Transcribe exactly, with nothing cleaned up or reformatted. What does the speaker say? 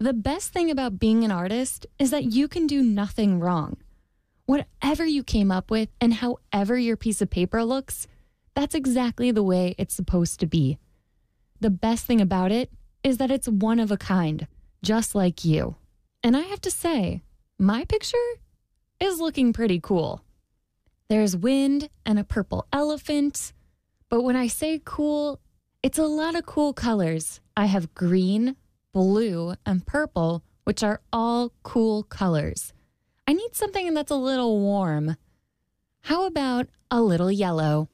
The best thing about being an artist is that you can do nothing wrong. Whatever you came up with and however your piece of paper looks, that's exactly the way it's supposed to be. The best thing about it is that it's one of a kind, just like you. And I have to say, my picture is looking pretty cool. There's wind and a purple elephant, but when I say cool, it's a lot of cool colors. I have green, blue, and purple, which are all cool colors. I need something that's a little warm. How about a little yellow?